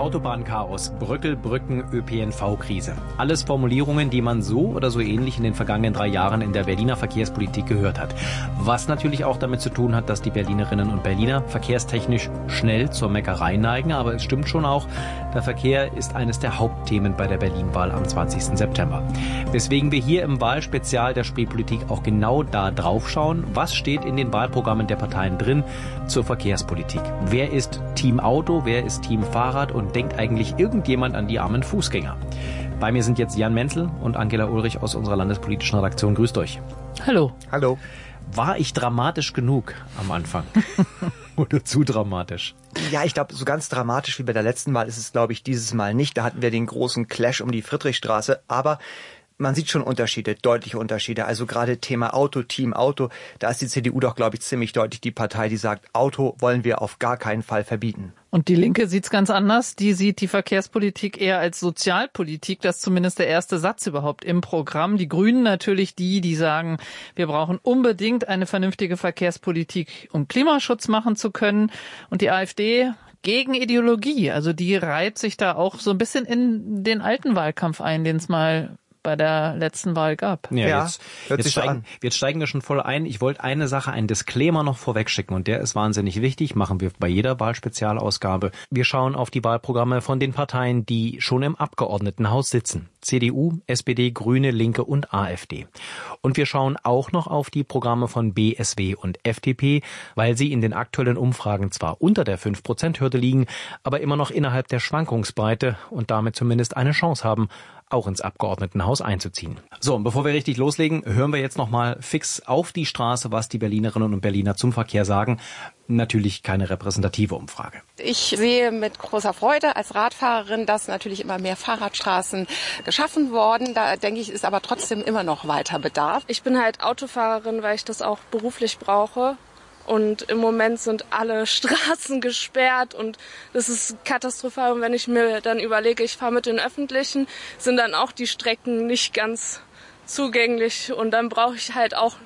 Autobahnchaos, Brückelbrücken, ÖPNV-Krise. Alles Formulierungen, die man so oder so ähnlich in den vergangenen 3 Jahren in der Berliner Verkehrspolitik gehört hat. Was natürlich auch damit zu tun hat, dass die Berlinerinnen und Berliner verkehrstechnisch schnell zur Meckerei neigen. Aber es stimmt schon auch, der Verkehr ist eines der Hauptthemen bei der Berlin-Wahl am 20. September. Weswegen wir hier im Wahlspezial der Spreepolitik auch genau da drauf schauen, was steht in den Wahlprogrammen der Parteien drin zur Verkehrspolitik. Wer ist Team Auto, wer ist Team Fahrrad und denkt eigentlich irgendjemand an die armen Fußgänger? Bei mir sind jetzt Jan Menzel und Angela Ulrich aus unserer landespolitischen Redaktion. Grüßt euch. Hallo. Hallo. War ich dramatisch genug am Anfang? Oder zu dramatisch? Ja, ich glaube, so ganz dramatisch wie bei der letzten Wahl ist es, glaube ich, dieses Mal nicht. Da hatten wir den großen Clash um die Friedrichstraße. Aber man sieht schon Unterschiede, deutliche Unterschiede. Also gerade Thema Auto, Team Auto, da ist die CDU doch, glaube ich, ziemlich deutlich die Partei, die sagt, Auto wollen wir auf gar keinen Fall verbieten. Und die Linke sieht's ganz anders. Die sieht die Verkehrspolitik eher als Sozialpolitik. Das ist zumindest der erste Satz überhaupt im Programm. Die Grünen natürlich die sagen, wir brauchen unbedingt eine vernünftige Verkehrspolitik, um Klimaschutz machen zu können. Und die AfD gegen Ideologie. Also die reiht sich da auch so ein bisschen in den alten Wahlkampf ein, den es mal bei der letzten Wahl gab. Ja, jetzt steigen wir schon voll ein. Ich wollte eine Sache, einen Disclaimer noch vorweg schicken und der ist wahnsinnig wichtig, machen wir bei jeder Wahlspezialausgabe. Wir schauen auf die Wahlprogramme von den Parteien, die schon im Abgeordnetenhaus sitzen. CDU, SPD, Grüne, Linke und AfD. Und wir schauen auch noch auf die Programme von BSW und FDP, weil sie in den aktuellen Umfragen zwar unter der 5%-Hürde liegen, aber immer noch innerhalb der Schwankungsbreite und damit zumindest eine Chance haben, auch ins Abgeordnetenhaus einzuziehen. So, und bevor wir richtig loslegen, hören wir jetzt nochmal fix auf die Straße, was die Berlinerinnen und Berliner zum Verkehr sagen. Natürlich keine repräsentative Umfrage. Ich sehe mit großer Freude als Radfahrerin, dass natürlich immer mehr Fahrradstraßen geschaffen worden. Da denke ich, ist aber trotzdem immer noch weiter Bedarf. Ich bin halt Autofahrerin, weil ich das auch beruflich brauche. Und im Moment sind alle Straßen gesperrt und das ist katastrophal. Und wenn ich mir dann überlege, ich fahre mit den Öffentlichen, sind dann auch die Strecken nicht ganz zugänglich. Und dann brauche ich halt auch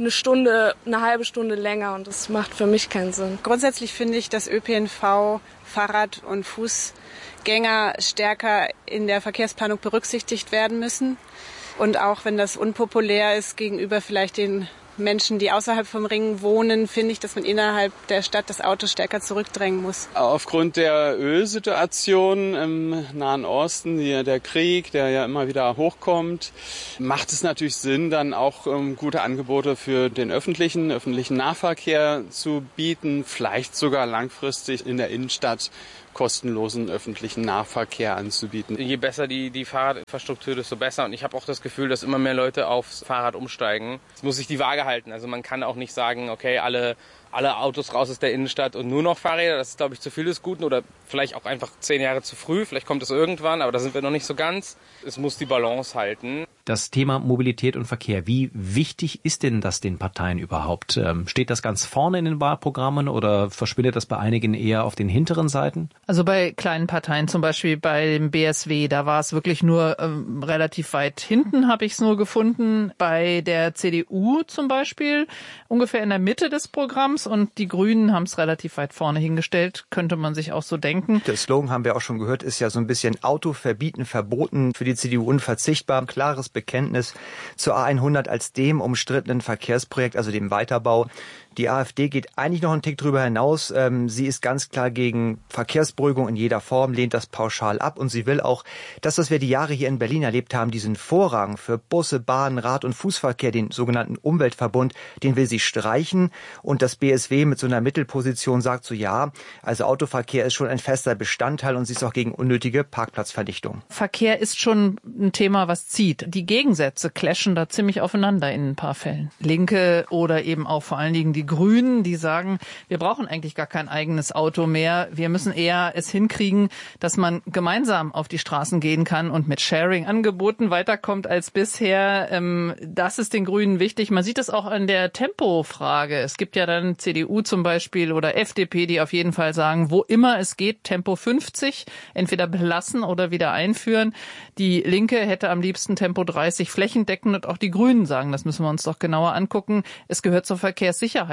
eine halbe Stunde länger und das macht für mich keinen Sinn. Grundsätzlich finde ich, dass ÖPNV, Fahrrad- und Fußgänger stärker in der Verkehrsplanung berücksichtigt werden müssen. Und auch wenn das unpopulär ist gegenüber vielleicht den Menschen, die außerhalb vom Ring wohnen, finde ich, dass man innerhalb der Stadt das Auto stärker zurückdrängen muss. Aufgrund der Ölsituation im Nahen Osten, der Krieg, der ja immer wieder hochkommt, macht es natürlich Sinn, dann auch gute Angebote für den öffentlichen Nahverkehr zu bieten, vielleicht sogar langfristig in der Innenstadt kostenlosen öffentlichen Nahverkehr anzubieten. Je besser die Fahrradinfrastruktur, desto besser. Und ich habe auch das Gefühl, dass immer mehr Leute aufs Fahrrad umsteigen. Es muss sich die Waage halten. Also man kann auch nicht sagen, okay, alle Autos raus aus der Innenstadt und nur noch Fahrräder. Das ist, glaube ich, zu viel des Guten oder vielleicht auch einfach 10 Jahre zu früh. Vielleicht kommt es irgendwann, aber da sind wir noch nicht so ganz. Es muss die Balance halten. Das Thema Mobilität und Verkehr, wie wichtig ist denn das den Parteien überhaupt? Steht das ganz vorne in den Wahlprogrammen oder verschwindet das bei einigen eher auf den hinteren Seiten? Also bei kleinen Parteien, zum Beispiel bei dem BSW, da war es wirklich nur relativ weit hinten, habe ich es nur gefunden. Bei der CDU zum Beispiel ungefähr in der Mitte des Programms und die Grünen haben es relativ weit vorne hingestellt, könnte man sich auch so denken. Der Slogan, haben wir auch schon gehört, ist ja so ein bisschen Auto verbieten, verboten, für die CDU unverzichtbar. Ein klares Bekenntnis zur A100 als dem umstrittenen Verkehrsprojekt, also dem Weiterbau. Die AfD geht eigentlich noch einen Tick drüber hinaus. Sie ist ganz klar gegen Verkehrsberuhigung in jeder Form, lehnt das pauschal ab und sie will auch, das, was wir die Jahre hier in Berlin erlebt haben, diesen Vorrang für Busse, Bahnen, Rad- und Fußverkehr, den sogenannten Umweltverbund, den will sie streichen und das BSW mit so einer Mittelposition sagt so, ja, also Autoverkehr ist schon ein fester Bestandteil und sie ist auch gegen unnötige Parkplatzverdichtung. Verkehr ist schon ein Thema, was zieht. Die Gegensätze clashen da ziemlich aufeinander in ein paar Fällen. Linke oder eben auch vor allen Dingen die Grünen, die sagen, wir brauchen eigentlich gar kein eigenes Auto mehr. Wir müssen eher es hinkriegen, dass man gemeinsam auf die Straßen gehen kann und mit Sharing-Angeboten weiterkommt als bisher. Das ist den Grünen wichtig. Man sieht es auch an der Tempofrage. Es gibt ja dann CDU zum Beispiel oder FDP, die auf jeden Fall sagen, wo immer es geht, Tempo 50, entweder belassen oder wieder einführen. Die Linke hätte am liebsten Tempo 30 flächendeckend und auch die Grünen sagen, das müssen wir uns doch genauer angucken. Es gehört zur Verkehrssicherheit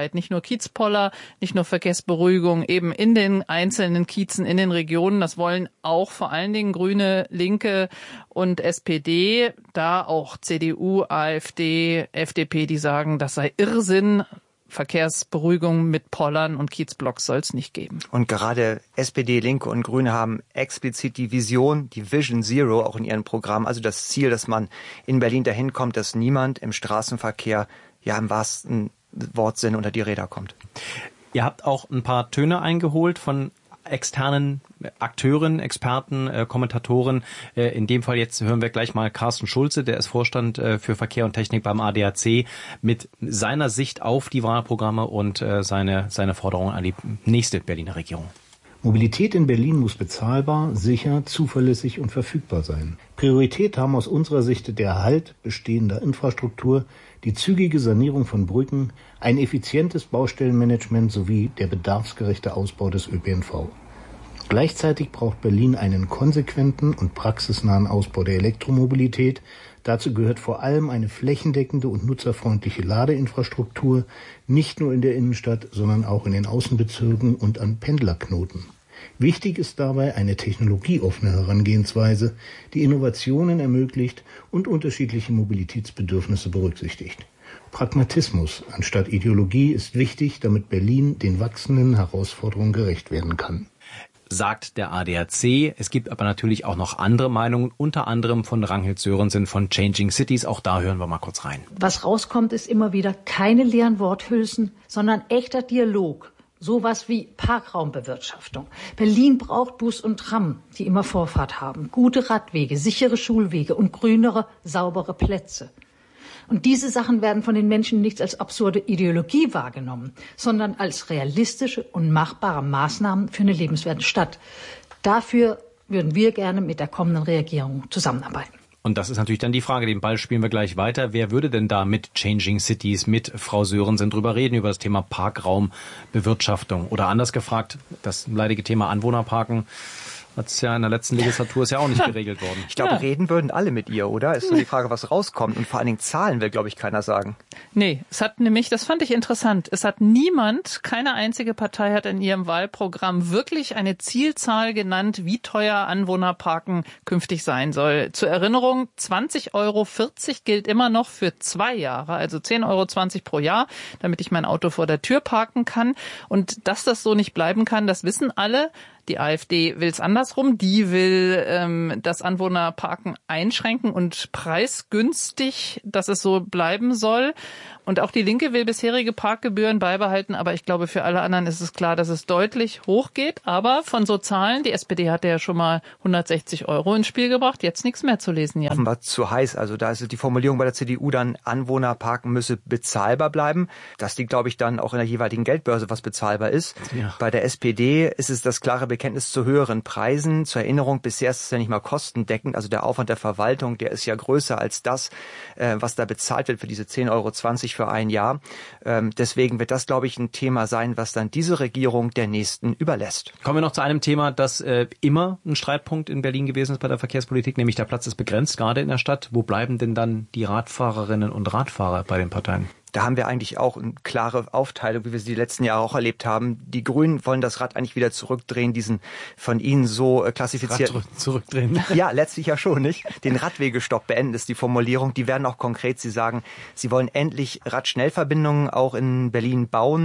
Sicherheit, nicht nur Kiezpoller, nicht nur Verkehrsberuhigung, eben in den einzelnen Kiezen, in den Regionen. Das wollen auch vor allen Dingen Grüne, Linke und SPD, da auch CDU, AfD, FDP, die sagen, das sei Irrsinn. Verkehrsberuhigung mit Pollern und Kiezblocks soll es nicht geben. Und gerade SPD, Linke und Grüne haben explizit die Vision, die Vision Zero auch in ihrem Programm, also das Ziel, dass man in Berlin dahin kommt, dass niemand im Straßenverkehr ja im wahrsten Wortsinn unter die Räder kommt. Ihr habt auch ein paar Töne eingeholt von externen Akteuren, Experten, Kommentatoren. In dem Fall jetzt hören wir gleich mal Carsten Schulze, der ist Vorstand für Verkehr und Technik beim ADAC, mit seiner Sicht auf die Wahlprogramme und seine Forderungen an die nächste Berliner Regierung. Mobilität in Berlin muss bezahlbar, sicher, zuverlässig und verfügbar sein. Priorität haben aus unserer Sicht der Erhalt bestehender Infrastruktur, die zügige Sanierung von Brücken, ein effizientes Baustellenmanagement sowie der bedarfsgerechte Ausbau des ÖPNV. Gleichzeitig braucht Berlin einen konsequenten und praxisnahen Ausbau der Elektromobilität. Dazu gehört vor allem eine flächendeckende und nutzerfreundliche Ladeinfrastruktur, nicht nur in der Innenstadt, sondern auch in den Außenbezirken und an Pendlerknoten. Wichtig ist dabei eine technologieoffene Herangehensweise, die Innovationen ermöglicht und unterschiedliche Mobilitätsbedürfnisse berücksichtigt. Pragmatismus anstatt Ideologie ist wichtig, damit Berlin den wachsenden Herausforderungen gerecht werden kann. Sagt der ADAC. Es gibt aber natürlich auch noch andere Meinungen, unter anderem von Ragnhild Sörensen von Changing Cities. Auch da hören wir mal kurz rein. Was rauskommt, ist immer wieder keine leeren Worthülsen, sondern echter Dialog. Sowas wie Parkraumbewirtschaftung. Berlin braucht Bus und Tram, die immer Vorfahrt haben. Gute Radwege, sichere Schulwege und grünere, saubere Plätze. Und diese Sachen werden von den Menschen nicht als absurde Ideologie wahrgenommen, sondern als realistische und machbare Maßnahmen für eine lebenswerte Stadt. Dafür würden wir gerne mit der kommenden Regierung zusammenarbeiten. Und das ist natürlich dann die Frage, den Ball spielen wir gleich weiter. Wer würde denn da mit Changing Cities, mit Frau Sörensen drüber reden, über das Thema Parkraumbewirtschaftung? Oder anders gefragt, das leidige Thema Anwohnerparken hat es ja in der letzten Legislatur, ist ja auch nicht geregelt worden. Ich glaube, reden würden alle mit ihr, oder? Ist nur die Frage, was rauskommt. Und vor allen Dingen Zahlen will, glaube ich, keiner sagen. Nee, es hat nämlich, das fand ich interessant, es hat niemand, keine einzige Partei hat in ihrem Wahlprogramm wirklich eine Zielzahl genannt, wie teuer Anwohnerparken künftig sein soll. Zur Erinnerung, 20,40 € gilt immer noch für 2 Jahre, also 10,20 € pro Jahr, damit ich mein Auto vor der Tür parken kann. Und dass das so nicht bleiben kann, das wissen alle. Die AfD will es andersrum. Die will das Anwohnerparken einschränken und preisgünstig, dass es so bleiben soll. Und auch die Linke will bisherige Parkgebühren beibehalten. Aber ich glaube, für alle anderen ist es klar, dass es deutlich hochgeht. Aber von so Zahlen, die SPD hatte ja schon mal 160 € ins Spiel gebracht. Jetzt nichts mehr zu lesen, Jan. Offenbar zu heiß. Also da ist die Formulierung bei der CDU dann, Anwohnerparken müsse bezahlbar bleiben. Das liegt, glaube ich, dann auch in der jeweiligen Geldbörse, was bezahlbar ist. Ja. Bei der SPD ist es das klare Bekenntnis zu höheren Preisen. Zur Erinnerung, bisher ist es ja nicht mal kostendeckend. Also der Aufwand der Verwaltung, der ist ja größer als das, was da bezahlt wird für diese 10,20 € für ein Jahr. Deswegen wird das, glaube ich, ein Thema sein, was dann diese Regierung der nächsten überlässt. Kommen wir noch zu einem Thema, das immer ein Streitpunkt in Berlin gewesen ist bei der Verkehrspolitik, nämlich der Platz ist begrenzt, gerade in der Stadt. Wo bleiben denn dann die Radfahrerinnen und Radfahrer bei den Parteien? Da haben wir eigentlich auch eine klare Aufteilung, wie wir sie die letzten Jahre auch erlebt haben. Die Grünen wollen das Rad eigentlich wieder zurückdrehen, diesen von ihnen so klassifizierten... Rad zurückdrehen? Ja, letztlich ja schon, nicht? Den Radwegestopp beenden ist die Formulierung. Die werden auch konkret, sie sagen, sie wollen endlich Radschnellverbindungen auch in Berlin bauen.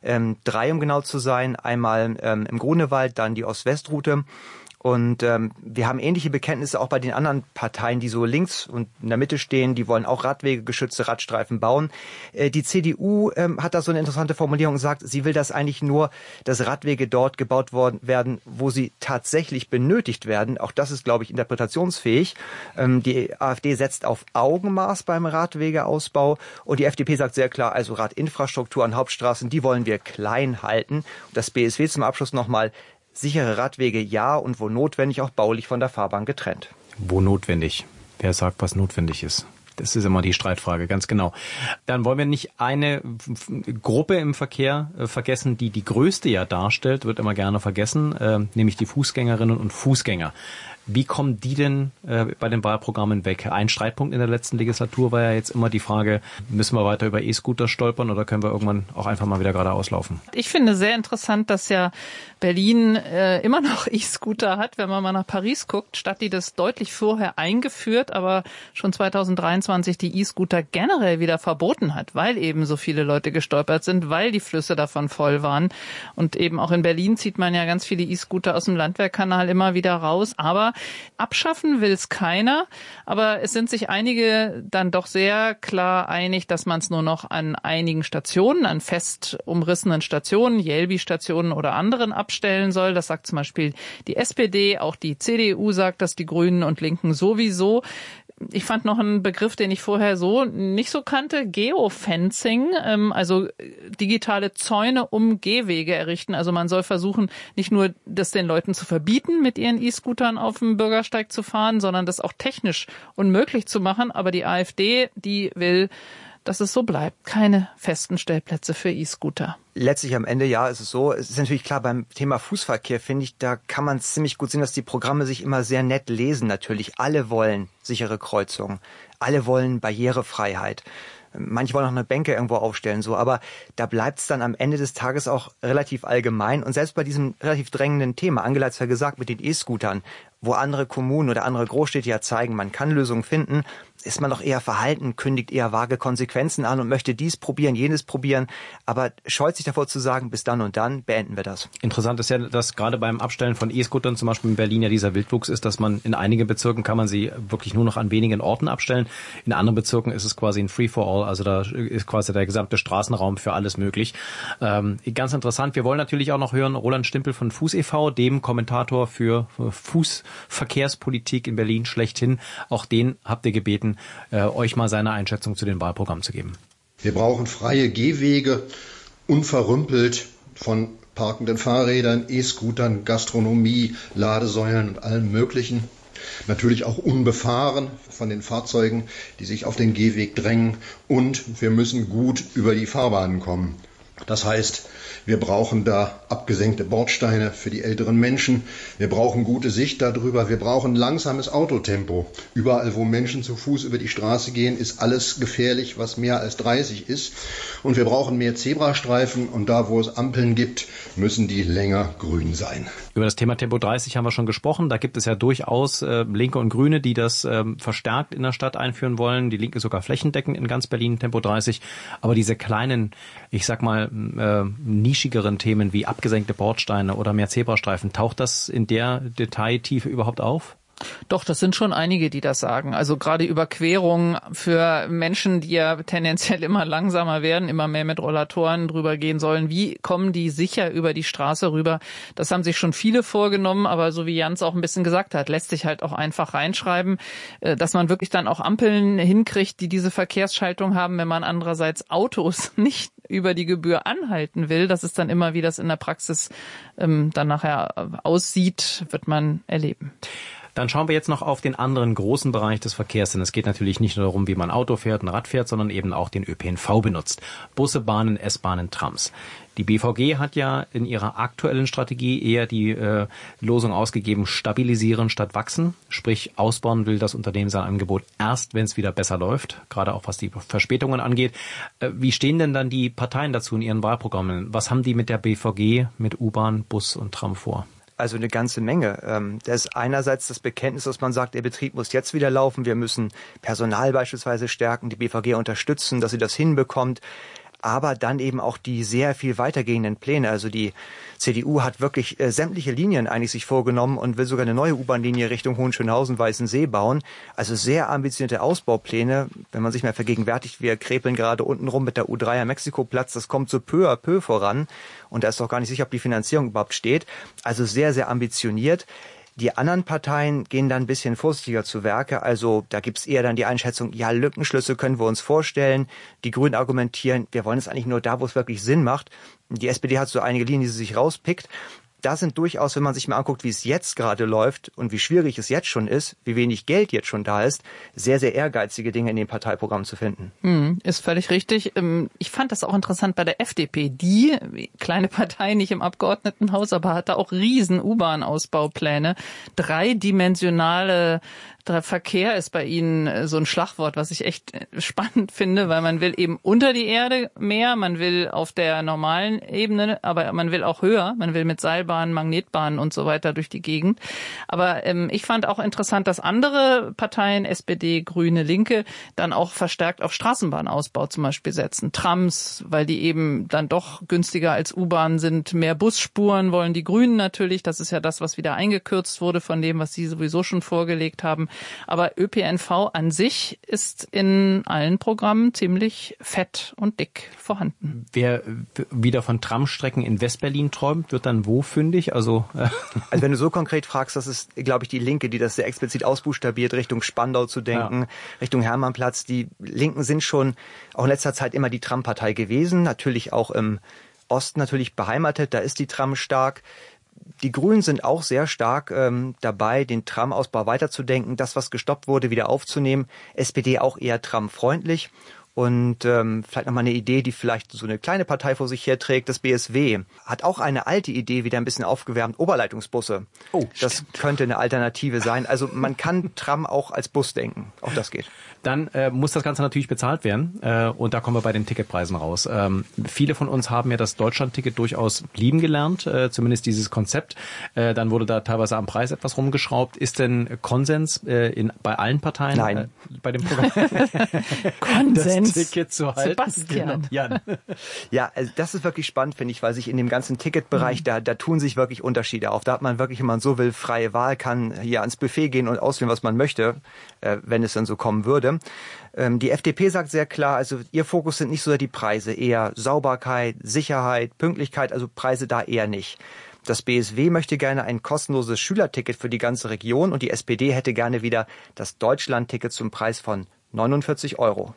3, um genau zu sein. Einmal im Grunewald, dann die Ost-West-Route. Und wir haben ähnliche Bekenntnisse auch bei den anderen Parteien, die so links und in der Mitte stehen. Die wollen auch Radwege, geschützte Radstreifen bauen. Die CDU hat da so eine interessante Formulierung gesagt, sie will das eigentlich nur, dass Radwege dort gebaut werden, wo sie tatsächlich benötigt werden. Auch das ist, glaube ich, interpretationsfähig. Die AfD setzt auf Augenmaß beim Radwegeausbau. Und die FDP sagt sehr klar, also Radinfrastruktur an Hauptstraßen, die wollen wir klein halten. Und das BSW zum Abschluss nochmal: Sichere Radwege ja und wo notwendig auch baulich von der Fahrbahn getrennt. Wo notwendig? Wer sagt, was notwendig ist? Das ist immer die Streitfrage, ganz genau. Dann wollen wir nicht eine Gruppe im Verkehr vergessen, die die größte ja darstellt, wird immer gerne vergessen, nämlich die Fußgängerinnen und Fußgänger. Wie kommen die denn bei den Wahlprogrammen weg? Ein Streitpunkt in der letzten Legislatur war ja jetzt immer die Frage, müssen wir weiter über E-Scooter stolpern oder können wir irgendwann auch einfach mal wieder geradeaus laufen? Ich finde sehr interessant, dass ja Berlin immer noch E-Scooter hat, wenn man mal nach Paris guckt. Stadt, die das deutlich vorher eingeführt, aber schon 2023 die E-Scooter generell wieder verboten hat, weil eben so viele Leute gestolpert sind, weil die Flüsse davon voll waren. Und eben auch in Berlin zieht man ja ganz viele E-Scooter aus dem Landwehrkanal immer wieder raus. Aber abschaffen will es keiner. Aber es sind sich einige dann doch sehr klar einig, dass man es nur noch an einigen Stationen, an fest umrissenen Stationen, Jelbi-Stationen oder anderen abstellen soll. Das sagt zum Beispiel die SPD, auch die CDU sagt das, die Grünen und Linken sowieso. Ich fand noch einen Begriff, den ich vorher so nicht so kannte, Geofencing, also digitale Zäune um Gehwege errichten. Also man soll versuchen, nicht nur das den Leuten zu verbieten, mit ihren E-Scootern auf dem Bürgersteig zu fahren, sondern das auch technisch unmöglich zu machen. Aber die AfD, die will, dass es so bleibt. Keine festen Stellplätze für E-Scooter. Letztlich am Ende, ja, ist es so. Es ist natürlich klar, beim Thema Fußverkehr, finde ich, da kann man ziemlich gut sehen, dass die Programme sich immer sehr nett lesen. Natürlich, alle wollen sichere Kreuzungen. Alle wollen Barrierefreiheit. Manche wollen auch eine Bänke irgendwo aufstellen, so. Aber da bleibt es dann am Ende des Tages auch relativ allgemein. Und selbst bei diesem relativ drängenden Thema, Angela hat es ja gesagt, mit den E-Scootern, wo andere Kommunen oder andere Großstädte ja zeigen, man kann Lösungen finden, ist man doch eher verhalten, kündigt eher vage Konsequenzen an und möchte dies probieren, jenes probieren, aber scheut sich davor zu sagen, bis dann und dann beenden wir das. Interessant ist ja, dass gerade beim Abstellen von E-Scootern zum Beispiel in Berlin ja dieser Wildwuchs ist, dass man in einigen Bezirken kann man sie wirklich nur noch an wenigen Orten abstellen. In anderen Bezirken ist es quasi ein Free-for-all, also da ist quasi der gesamte Straßenraum für alles möglich. Ganz interessant. Wir wollen natürlich auch noch hören, Roland Stimpel von Fuß e.V., dem Kommentator für Fußverkehrspolitik in Berlin schlechthin. Auch den habt ihr gebeten, euch mal seine Einschätzung zu den Wahlprogrammen zu geben. Wir brauchen freie Gehwege, unverrümpelt von parkenden Fahrrädern, E-Scootern, Gastronomie, Ladesäulen und allem Möglichen. Natürlich auch unbefahren von den Fahrzeugen, die sich auf den Gehweg drängen. Und wir müssen gut über die Fahrbahnen kommen. Das heißt, wir brauchen da abgesenkte Bordsteine für die älteren Menschen. Wir brauchen gute Sicht darüber. Wir brauchen langsames Autotempo. Überall, wo Menschen zu Fuß über die Straße gehen, ist alles gefährlich, was mehr als 30 ist. Und wir brauchen mehr Zebrastreifen. Und da, wo es Ampeln gibt, müssen die länger grün sein. Über das Thema Tempo 30 haben wir schon gesprochen. Da gibt es ja durchaus Linke und Grüne, die das verstärkt in der Stadt einführen wollen. Die Linke sogar flächendeckend in ganz Berlin Tempo 30. Aber diese kleinen, ich sag mal, nischigeren Themen wie abgesenkte Bordsteine oder mehr Zebrastreifen, taucht das in der Detailtiefe überhaupt auf? Doch, das sind schon einige, die das sagen. Also gerade Überquerungen für Menschen, die ja tendenziell immer langsamer werden, immer mehr mit Rollatoren drüber gehen sollen. Wie kommen die sicher über die Straße rüber? Das haben sich schon viele vorgenommen, aber so wie Jans auch ein bisschen gesagt hat, lässt sich halt auch einfach reinschreiben, dass man wirklich dann auch Ampeln hinkriegt, die diese Verkehrsschaltung haben, wenn man andererseits Autos nicht über die Gebühr anhalten will. Das ist dann immer, wie das in der Praxis dann nachher aussieht, wird man erleben. Dann schauen wir jetzt noch auf den anderen großen Bereich des Verkehrs, denn es geht natürlich nicht nur darum, wie man Auto fährt, ein Rad fährt, sondern eben auch den ÖPNV benutzt. Busse, Bahnen, S-Bahnen, Trams. Die BVG hat ja in ihrer aktuellen Strategie eher die Losung ausgegeben, stabilisieren statt wachsen. Sprich, ausbauen will das Unternehmen sein Angebot erst, wenn es wieder besser läuft, gerade auch was die Verspätungen angeht. Wie stehen denn dann die Parteien dazu in ihren Wahlprogrammen? Was haben die mit der BVG, mit U-Bahn, Bus und Tram vor? Also eine ganze Menge. Das ist einerseits das Bekenntnis, dass man sagt, der Betrieb muss jetzt wieder laufen. Wir müssen Personal beispielsweise stärken, die BVG unterstützen, dass sie das hinbekommt. Aber dann eben auch die sehr viel weitergehenden Pläne. Also die CDU hat wirklich sämtliche Linien eigentlich sich vorgenommen und will sogar eine neue U-Bahn-Linie Richtung Hohenschönhausen-Weißensee bauen. Also sehr ambitionierte Ausbaupläne. Wenn man sich mal vergegenwärtigt, wir krepeln gerade unten rum mit der U3 am Mexikoplatz. Das kommt so peu à peu voran. Und da ist doch gar nicht sicher, ob die Finanzierung überhaupt steht. Also sehr, sehr ambitioniert. Die anderen Parteien gehen dann ein bisschen vorsichtiger zu Werke. Also da gibt's eher dann die Einschätzung, ja, Lückenschlüsse können wir uns vorstellen. Die Grünen argumentieren, wir wollen es eigentlich nur da, wo es wirklich Sinn macht. Die SPD hat so einige Linien, die sie sich rauspickt. da sind durchaus, wenn man sich mal anguckt, wie es jetzt gerade läuft und wie schwierig es jetzt schon ist, wie wenig Geld jetzt schon da ist, sehr, sehr ehrgeizige Dinge in den Parteiprogrammen zu finden. Ist völlig richtig. Ich fand das auch interessant bei der FDP. Die, kleine Partei, nicht im Abgeordnetenhaus, aber hatte auch riesen U-Bahn-Ausbaupläne. Dreidimensionale Verkehr ist bei Ihnen so ein Schlagwort, was ich echt spannend finde, weil man will eben unter die Erde mehr, man will auf der normalen Ebene, aber man will auch höher, man will mit Seilbahnen, Magnetbahnen und so weiter durch die Gegend. Aber ich fand auch interessant, dass andere Parteien, SPD, Grüne, Linke, dann auch verstärkt auf Straßenbahnausbau zum Beispiel setzen. Trams, weil die eben dann doch günstiger als U-Bahn sind. Mehr Busspuren wollen die Grünen natürlich. Das ist ja das, was wieder eingekürzt wurde von dem, was sie sowieso schon vorgelegt haben. Aber ÖPNV an sich ist in allen Programmen ziemlich fett und dick vorhanden. Wer wieder von Tramstrecken in Westberlin träumt, wird dann wo fündig? Also wenn du so konkret fragst, das ist, glaube ich, die Linke, die das sehr explizit ausbuchstabiert, Richtung Spandau zu denken, Richtung Hermannplatz. Die Linken sind schon auch in letzter Zeit immer die Trampartei gewesen, natürlich auch im Osten natürlich beheimatet, da ist die Tram stark. Die Grünen sind auch sehr stark dabei, den Tramausbau weiterzudenken, das, was gestoppt wurde, wieder aufzunehmen. SPD auch eher tramfreundlich. Und vielleicht nochmal eine Idee, die vielleicht so eine kleine Partei vor sich herträgt. Das BSW hat auch eine alte Idee wieder ein bisschen aufgewärmt. Oberleitungsbusse. Oh, das könnte eine Alternative sein. Also man kann Tram auch als Bus denken. Auch das geht. Dann muss das Ganze natürlich bezahlt werden. Und da kommen wir bei den Ticketpreisen raus. Viele von uns haben ja das Deutschland-Ticket durchaus lieben gelernt. Zumindest dieses Konzept. Dann wurde da teilweise am Preis etwas rumgeschraubt. Ist denn Konsens bei allen Parteien? Nein. Bei dem Programm? Konsens. Ticket zu halten. Sebastian. Jan. Ja, also das ist wirklich spannend, finde ich, weil sich in dem ganzen Ticketbereich, da tun sich wirklich Unterschiede auf. Da hat man wirklich, wenn man so will, freie Wahl, kann hier ans Buffet gehen und auswählen, was man möchte, wenn es dann so kommen würde. Die FDP sagt sehr klar, also ihr Fokus sind nicht so die Preise, eher Sauberkeit, Sicherheit, Pünktlichkeit, also Preise da eher nicht. Das BSW möchte gerne ein kostenloses Schülerticket für die ganze Region und die SPD hätte gerne wieder das Deutschland-Ticket zum Preis von 49 €.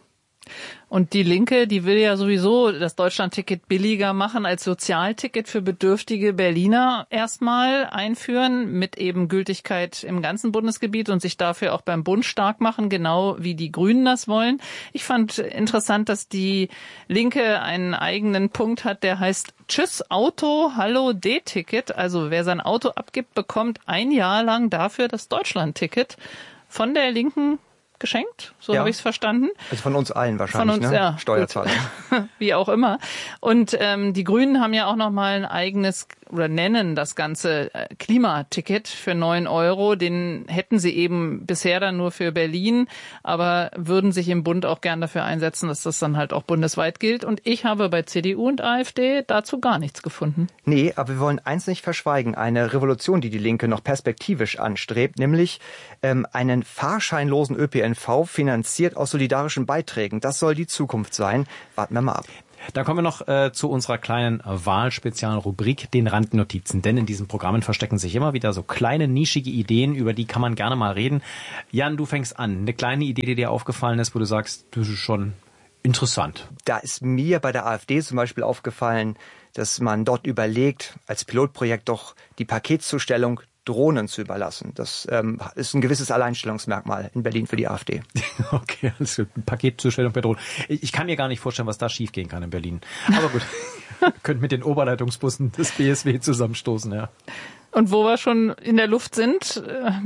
Und die Linke, die will ja sowieso das Deutschlandticket billiger machen als Sozialticket für bedürftige Berliner erstmal einführen, mit eben Gültigkeit im ganzen Bundesgebiet und sich dafür auch beim Bund stark machen, genau wie die Grünen das wollen. Ich fand interessant, dass die Linke einen eigenen Punkt hat, der heißt Tschüss Auto, Hallo D-Ticket. Also wer sein Auto abgibt, bekommt ein Jahr lang dafür das Deutschlandticket von der Linken geschenkt, so habe ich es verstanden. Also von uns allen wahrscheinlich, von uns, ne? Ja, Steuerzahler. Wie auch immer. Und die Grünen haben ja auch noch mal ein eigenes oder nennen das ganze Klimaticket für 9 €. Den hätten sie eben bisher dann nur für Berlin, aber würden sich im Bund auch gern dafür einsetzen, dass das dann halt auch bundesweit gilt. Und ich habe bei CDU und AfD dazu gar nichts gefunden. Nee, aber wir wollen eins nicht verschweigen. Eine Revolution, die die Linke noch perspektivisch anstrebt, nämlich einen fahrscheinlosen ÖPNV finanziert aus solidarischen Beiträgen. Das soll die Zukunft sein. Warten wir mal ab. Da kommen wir noch zu unserer kleinen Wahlspezialrubrik, den Randnotizen. Denn in diesen Programmen verstecken sich immer wieder so kleine, nischige Ideen, über die kann man gerne mal reden. Jan, du fängst an. Eine kleine Idee, die dir aufgefallen ist, wo du sagst, das ist schon interessant. Da ist mir bei der AfD zum Beispiel aufgefallen, dass man dort überlegt, als Pilotprojekt doch die Paketzustellung Drohnen zu überlassen. Das ist ein gewisses Alleinstellungsmerkmal in Berlin für die AfD. Okay, also Paketzustellung per Drohnen. Ich kann mir gar nicht vorstellen, was da schiefgehen kann in Berlin. Aber gut, könnt mit den Oberleitungsbussen des BSW zusammenstoßen, ja. Und wo wir schon in der Luft sind,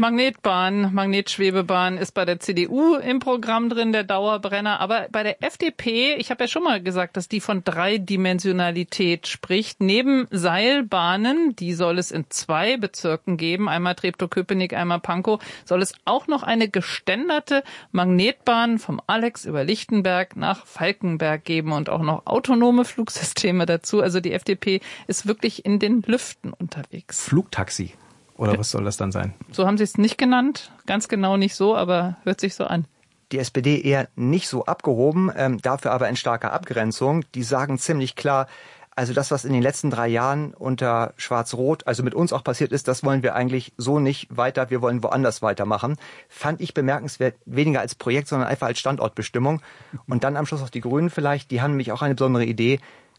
Magnetschwebebahn ist bei der CDU im Programm drin, der Dauerbrenner. Aber bei der FDP, ich habe ja schon mal gesagt, dass die von Dreidimensionalität spricht. Neben Seilbahnen, die soll es in 2 Bezirken geben, einmal Treptow-Köpenick, einmal Pankow, soll es auch noch eine geständerte Magnetbahn vom Alex über Lichtenberg nach Falkenberg geben und auch noch autonome Flugsysteme dazu. Also die FDP ist wirklich in den Lüften unterwegs. Flugtaxi. Oder was soll das dann sein? So haben sie es nicht genannt. Ganz genau nicht so, aber hört sich so an. Die SPD eher nicht so abgehoben, dafür aber in starker Abgrenzung. Die sagen ziemlich klar, also das, was in den letzten 3 Jahren unter Schwarz-Rot, also mit uns auch passiert ist, das wollen wir eigentlich so nicht weiter, wir wollen woanders weitermachen. Fand ich bemerkenswert, weniger als Projekt, sondern einfach als Standortbestimmung. Und dann am Schluss auch die Grünen vielleicht, die haben nämlich auch eine besondere Idee,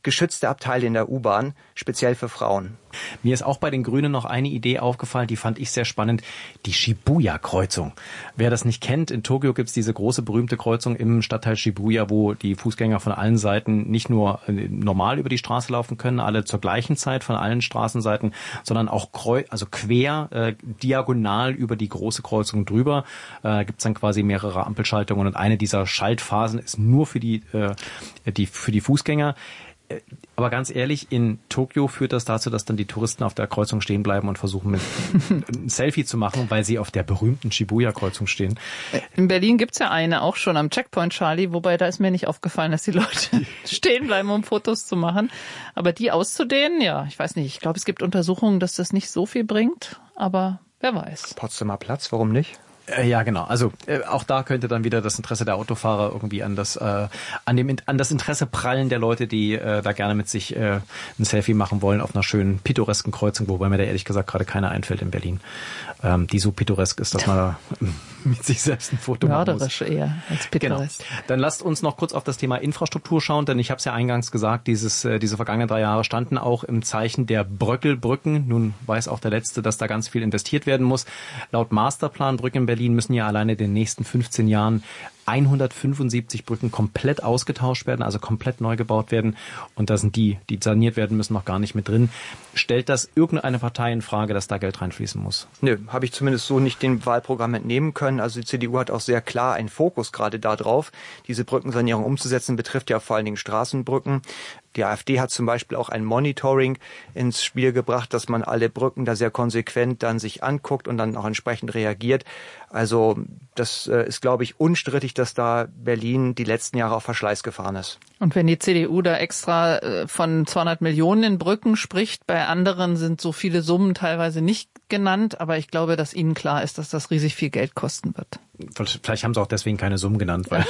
geschützte Abteile in der U-Bahn, speziell für Frauen. Mir ist auch bei den Grünen noch eine Idee aufgefallen, die fand ich sehr spannend, die Shibuya-Kreuzung. Wer das nicht kennt, in Tokio gibt's diese große berühmte Kreuzung im Stadtteil Shibuya, wo die Fußgänger von allen Seiten nicht nur normal über die Straße laufen können, alle zur gleichen Zeit von allen Straßenseiten, sondern auch quer, diagonal über die große Kreuzung drüber. Gibt's dann quasi mehrere Ampelschaltungen und eine dieser Schaltphasen ist nur für die Fußgänger. Aber ganz ehrlich, in Tokio führt das dazu, dass dann die Touristen auf der Kreuzung stehen bleiben und versuchen, ein Selfie zu machen, weil sie auf der berühmten Shibuya-Kreuzung stehen. In Berlin gibt's ja eine auch schon am Checkpoint Charlie, wobei da ist mir nicht aufgefallen, dass die Leute stehen bleiben, um Fotos zu machen. Aber die auszudehnen, ja, ich weiß nicht. Ich glaube, es gibt Untersuchungen, dass das nicht so viel bringt, aber wer weiß. Potsdamer Platz, warum nicht? Ja, genau. Also auch da könnte dann wieder das Interesse der Autofahrer irgendwie an das Interesse prallen der Leute, die da gerne mit sich ein Selfie machen wollen auf einer schönen pittoresken Kreuzung, wobei mir da ehrlich gesagt gerade keiner einfällt in Berlin, die so pittoresk ist, dass man da mit sich selbst ein Foto machen muss. Mörderisch eher als pittoresk. Genau. Dann lasst uns noch kurz auf das Thema Infrastruktur schauen, denn ich habe es ja eingangs gesagt, diese vergangenen 3 Jahre standen auch im Zeichen der Bröckelbrücken. Nun weiß auch der Letzte, dass da ganz viel investiert werden muss. Laut Masterplan Brücken in Berlin müssen ja alleine in den nächsten 15 Jahren 175 Brücken komplett ausgetauscht werden, also komplett neu gebaut werden. Und da sind die saniert werden müssen, noch gar nicht mit drin. Stellt das irgendeine Partei in Frage, dass da Geld reinfließen muss? Nö, habe ich zumindest so nicht dem Wahlprogramm entnehmen können. Also die CDU hat auch sehr klar einen Fokus gerade da drauf, diese Brückensanierung umzusetzen, betrifft ja vor allen Dingen Straßenbrücken. Die AfD hat zum Beispiel auch ein Monitoring ins Spiel gebracht, dass man alle Brücken da sehr konsequent dann sich anguckt und dann auch entsprechend reagiert. Also das ist, glaube ich, unstrittig, dass da Berlin die letzten Jahre auf Verschleiß gefahren ist. Und wenn die CDU da extra von 200 Millionen in Brücken spricht, bei anderen sind so viele Summen teilweise nicht genannt, aber ich glaube, dass Ihnen klar ist, dass das riesig viel Geld kosten wird. Vielleicht haben sie auch deswegen keine Summen genannt, weil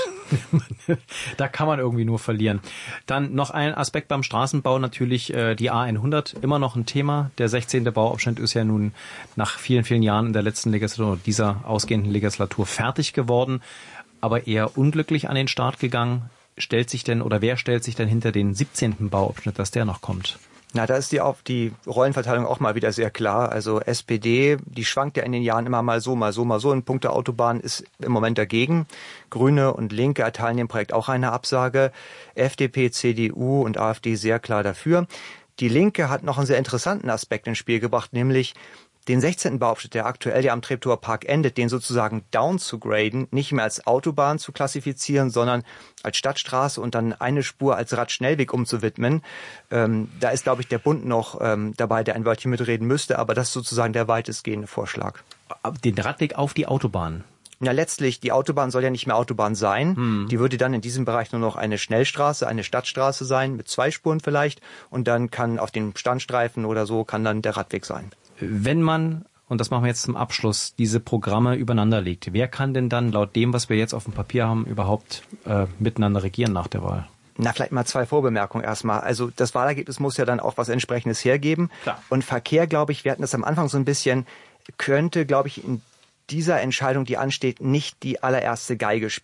da kann man irgendwie nur verlieren. Dann noch ein Aspekt beim Straßenbau, natürlich die A100, immer noch ein Thema. Der 16. Bauabschnitt ist ja nun nach vielen, vielen Jahren in der letzten Legislatur, dieser ausgehenden Legislatur fertig geworden, aber eher unglücklich an den Start gegangen. Wer stellt sich denn hinter den 17. Bauabschnitt, dass der noch kommt? Na, da ist die Rollenverteilung auch mal wieder sehr klar. Also SPD, die schwankt ja in den Jahren immer mal so, mal so, mal so. In puncto Autobahn ist im Moment dagegen. Grüne und Linke erteilen dem Projekt auch eine Absage. FDP, CDU und AfD sehr klar dafür. Die Linke hat noch einen sehr interessanten Aspekt ins Spiel gebracht, nämlich den 16. Bauabschnitt, der aktuell ja am Treptower Park endet, den sozusagen down zu graden, nicht mehr als Autobahn zu klassifizieren, sondern als Stadtstraße und dann eine Spur als Radschnellweg umzuwidmen. Da ist, glaube ich, der Bund noch dabei, der ein Wörtchen mitreden müsste, aber das ist sozusagen der weitestgehende Vorschlag. Den Radweg auf die Autobahn? Ja, letztlich, die Autobahn soll ja nicht mehr Autobahn sein. Die würde dann in diesem Bereich nur noch eine Schnellstraße, eine Stadtstraße sein, mit 2 Spuren vielleicht. Und dann kann auf den Standstreifen oder so kann dann der Radweg sein. Wenn man, und das machen wir jetzt zum Abschluss, diese Programme übereinander legt, wer kann denn dann laut dem, was wir jetzt auf dem Papier haben, überhaupt miteinander regieren nach der Wahl? Na, vielleicht mal 2 Vorbemerkungen erstmal. Also das Wahlergebnis muss ja dann auch was Entsprechendes hergeben. Klar. Und Verkehr, glaube ich, wir hatten das am Anfang so ein bisschen, könnte, glaube ich, in dieser Entscheidung, die ansteht, nicht die allererste Geige spielen.